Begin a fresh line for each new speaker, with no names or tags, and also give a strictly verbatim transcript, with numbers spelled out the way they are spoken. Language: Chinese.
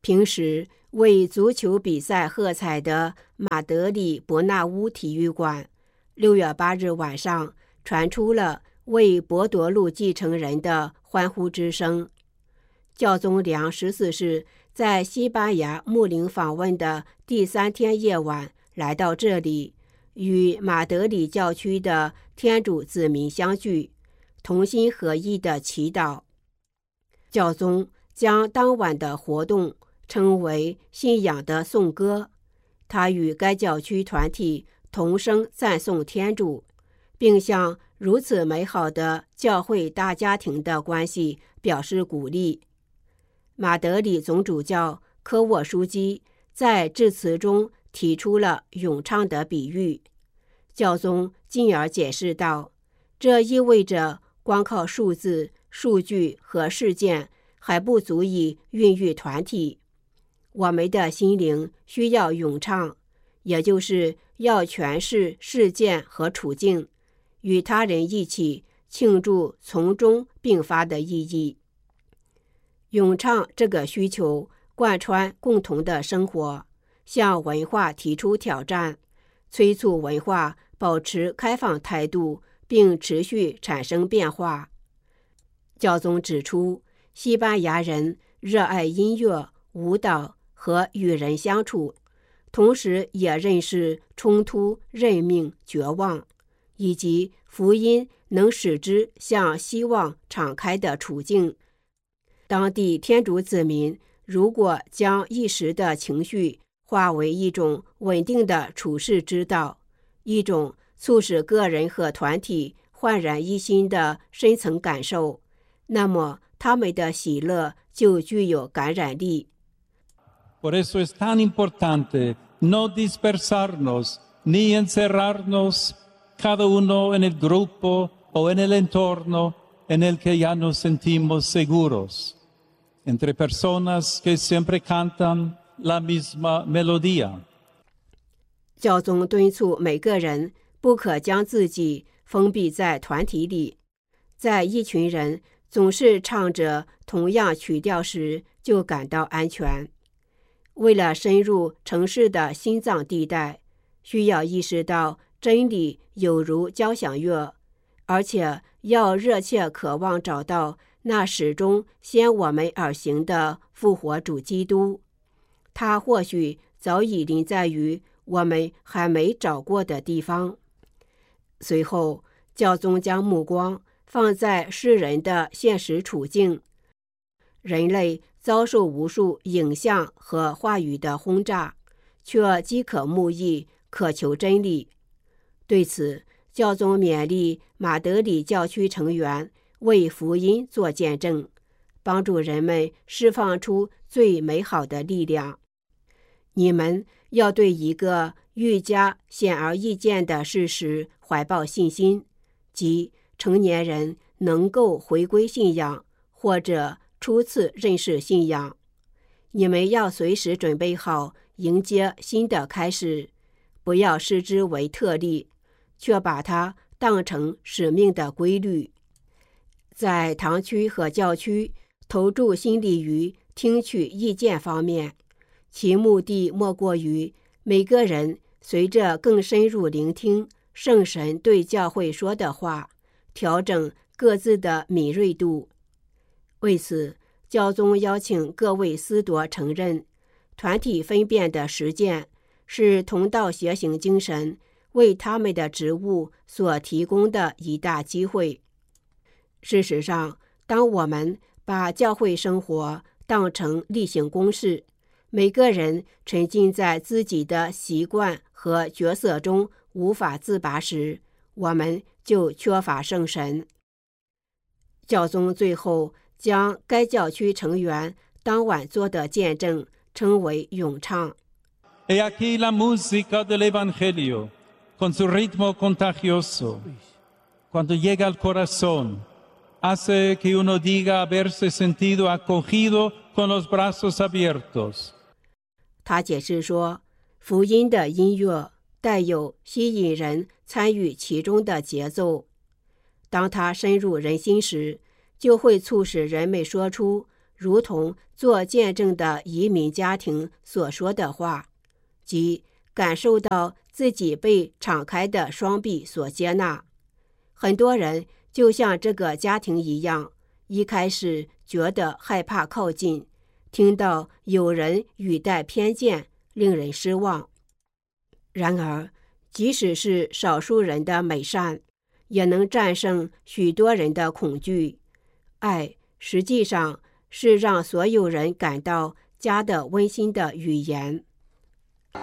平时为足球比赛喝彩的马德里伯纳乌体育馆，六月八日晚上传出了为博多禄继承人的欢呼之声。教宗良十四世在西班牙穆林访问的第三天夜晚来到这里，与马德里教区的天主子民相聚，同心合意的祈祷。教宗将当晚的活动称为信仰的颂歌，他与该教区团体同声赞颂天主，并向如此美好的教会大家庭的关系表示鼓励。马德里总主教科沃枢机在致辞中提出了咏唱的比喻，教宗进而解释道，这意味着光靠数字、数据和事件还不足以孕育团体，我们的心灵需要咏唱，也就是要诠释事件和处境，与他人一起庆祝从中并发的意义。咏唱这个需求贯穿共同的生活，向文化提出挑战，催促文化保持开放态度，并持续产生变化。教宗指出，西班牙人热爱音乐、舞蹈和与人相处，同时也认识冲突、认命、绝望，以及福音能使之向希望敞开的处境。当地天主子民如果将一时的情绪化为一种稳定的处世之道，一种促使个人和团体焕然一新的深层感受，那么他们的喜乐就具有感染力。
Por eso es tan importante no dispersarnos ni encerrarnos cada uno en el grupo o en el entorno en el que ya nos sentimos seguros, entre personas que siempre cantan la misma melodía.
教宗敦促每个人不可将自己封闭在团体里，在一群人总是唱着同样曲调时就感到安全。为了深入城市的心脏地带，需要意识到真理有如交响乐，而且要热切渴望找到那始终先我们而行的复活主基督。他或许早已临在于我们还没找过的地方。随后，教宗将目光放在世人的现实处境。人类遭受无数影像和话语的轰炸，却饥渴慕义，渴求真理。对此，教宗勉励马德里教区成员为福音做见证，帮助人们释放出最美好的力量。你们要对一个愈加显而易见的事实怀抱信心，即成年人能够回归信仰，或者初次认识信仰。你们要随时准备好迎接新的开始，不要视之为特例，却把它当成使命的规律。在堂区和教区投注心力于听取意见方面，其目的莫过于每个人随着更深入聆听圣神对教会说的话，调整各自的敏锐度。为此，教宗邀请各位司铎承认，团体分辨的实践是同道协行精神为他们的职务所提供的一大机会。事实上，当我们把教会生活当成例行公事，每个人沉浸在自己的习惯和角色中无法自拔时，我们就缺乏圣神。教宗最后将该教区成员当晚做的见证称为咏唱。
He aquí la música del Evangelio, con su ritmo contagioso. Cuando llega al corazón, hace que uno diga haberse sentido acogido con los brazos abiertos.
他解释说，福音的音乐带有吸引人参与其中的节奏，当它深入人心时，就会促使人们说出如同做见证的移民家庭所说的话，即感受到自己被敞开的双臂所接纳。很多人就像这个家庭一样，一开始觉得害怕靠近，听到有人语带偏见，令人失望。然而，即使是少数人的美善，也能战胜许多人的恐惧。爱实际上是让所有人感到家的温馨的语言。